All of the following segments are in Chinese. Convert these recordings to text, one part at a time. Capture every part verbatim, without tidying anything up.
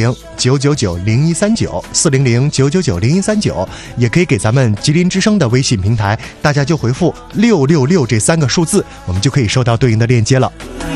零九九九零一三九，四零零九九九零一三九，也可以给咱们吉林之声的微信平台，大家就回复六六六这三个数字，我们就可以收到对应的链接了。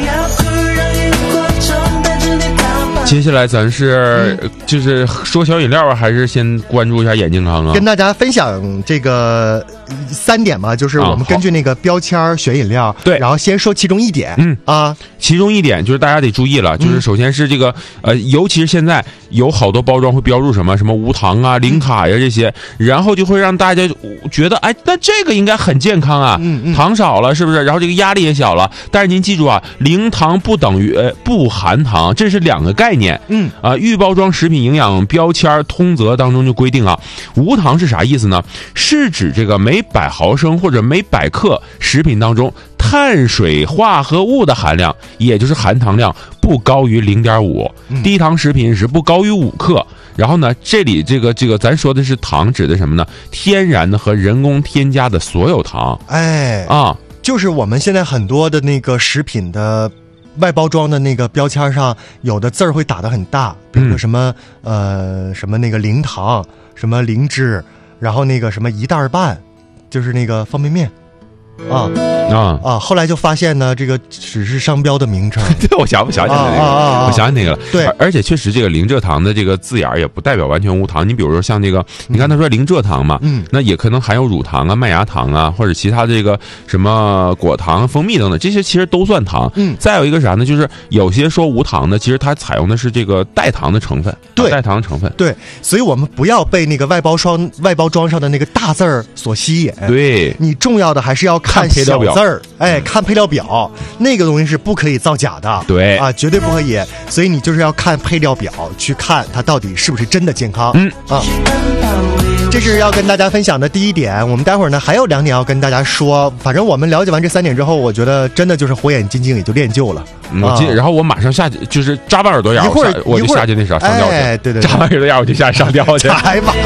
接下来咱是、嗯、就是说小饮料，还是先关注一下眼镜康啊？ 跟大家分享这个三点嘛，就是我们根据那个标签选饮料，对、啊，然后先说其中一点， 嗯啊， 其中一点就是大家得注意了，就是首先是这个、嗯、呃，尤其是现在有好多包装会标注什么什么无糖啊、零卡呀这些，嗯、然后就会让大家觉得，哎，那这个应该很健康啊，嗯嗯，糖少了是不是？然后这个压力也小了。但是您记住啊，零糖不等于呃不含糖，这是两个概念。 嗯啊，预包装食品营养标签通则当中就规定啊，无糖是啥意思呢？是指这个每百毫升或者每百克食品当中碳水化合物的含量，也就是含糖量不高于 零点五， 低糖食品是不高于五克。然后呢，这里这个这个咱说的是糖，指的什么呢？天然的和人工添加的所有糖。 哎啊， 就是我们现在很多的那个食品的外包装的那个标签上，有的字儿会打得很大，比如说什么、嗯、呃什么那个零糖，什么零脂，然后那个什么一袋半，就是那个方便面啊啊啊！后来就发现呢，这个只是商标的名称。 对，我想我想起来那个， 啊啊啊、 我想起那个了。 对， 而且确实这个零蔗糖的这个字眼也不代表完全无糖。你比如说像这个，你刚才说零蔗糖嘛，嗯，那也可能含有乳糖啊、麦芽糖啊，或者其他的这个什么果糖、蜂蜜等等，这些其实都算糖。嗯，再有一个啥呢？就是有些说无糖的，其实它采用的是这个代糖的成分， 对， 代糖的成分。 对，所以我们不要被那个外包装外包装上的那个大字儿所吸引。 对， 你重要的还是要看小字儿，哎，看配料表，那个东西是不可以造假的。 对啊，绝对不可以。所以你就是要看配料表，去看它到底是不是真的健康。 嗯啊，这是要跟大家分享的第一点。我们待会儿呢还有两点要跟大家说。反正我们了解完这三点之后，我觉得真的就是火眼金睛也就练就了。 嗯啊、然后我马上下去，就是扎完耳朵眼， 一会儿我就下去那啥上吊去。 哎，对对对， 扎完耳朵眼我就下去上吊去。 来吧。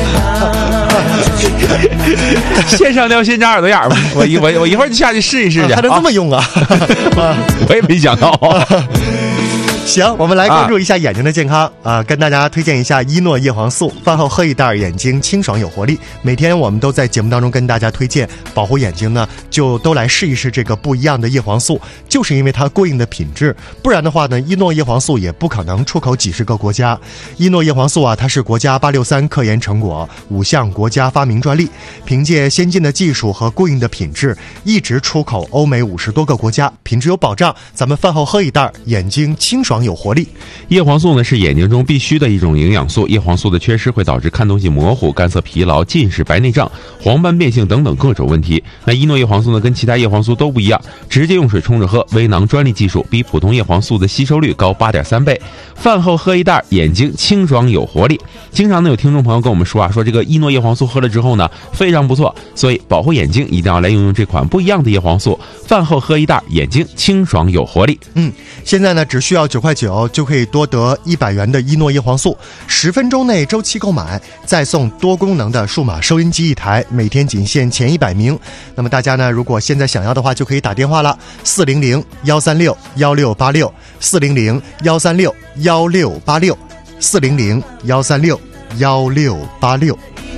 先上吊先扎耳朵眼吧，我一我我一会儿就下去试一试去， 啊、还能这么用啊？ 我也没想到。 行，我们来关注一下眼睛的健康啊、呃！跟大家推荐一下伊诺叶黄素，饭后喝一袋，眼睛清爽有活力。每天我们都在节目当中跟大家推荐保护眼睛呢，就都来试一试这个不一样的叶黄素，就是因为它过硬的品质，不然的话呢，伊诺叶黄素也不可能出口几十个国家。伊诺叶黄素啊，它是国家八六三科研成果，五项国家发明专利，凭借先进的技术和过硬的品质，一直出口欧美五十多个国家，品质有保障。咱们饭后喝一袋，眼睛清爽有活力。 叶黄素呢是眼睛中必须的一种营养素，叶黄素的缺失会导致看东西模糊、干涩疲劳、近视、白内障、黄斑变性等等各种问题。那伊诺叶黄素呢跟其他叶黄素都不一样，直接用水冲着喝，微囊专利技术，比普通叶黄素的吸收率高 八点三倍。饭后喝一袋，眼睛清爽有活力。经常呢有听众朋友跟我们说啊，说这个伊诺叶黄素喝了之后呢非常不错，所以保护眼睛一定要来用用这款不一样的叶黄素。饭后喝一袋，眼睛清爽有活力。 嗯，现在呢只需要九块九就可以多得一百元的伊诺叶黄素，十分钟内周期购买，再送多功能的数码收音机一台，每天仅限前一百名。那么大家呢，如果现在想要的话，就可以打电话了，四零零幺三六幺六八六，四零零幺三六幺六八六，四零零幺三六幺六八六。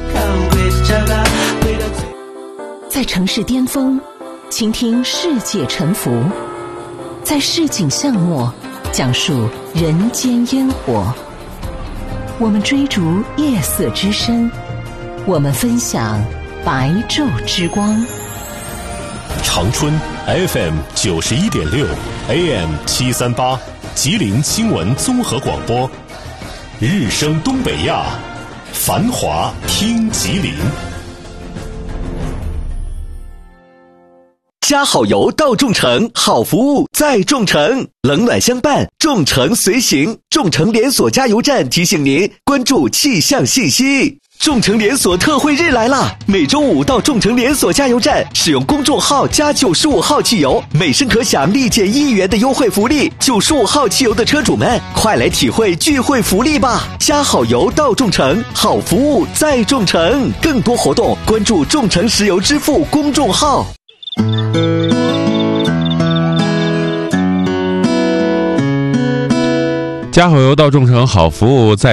在城市巅峰，倾听世界沉浮；在市井巷陌，讲述人间烟火。我们追逐夜色之深，我们分享白昼之光。 长春 F M 九十一点六 A M 七三八，吉林新闻综合广播，日升东北亚，繁华听吉林。 加好油到众诚，好服务在众诚，冷暖相伴，众诚随行。众诚连锁加油站提醒您关注气象信息。众诚连锁特惠日来啦！每周五到众诚连锁加油站，使用公众号加九十五号汽油，每升可享立减一元的优惠福利。九十五号汽油的车主们，快来体会聚会福利吧！加好油到众诚，好服务在众诚。更多活动关注众诚石油支付公众号。 加好油到众诚，好服务在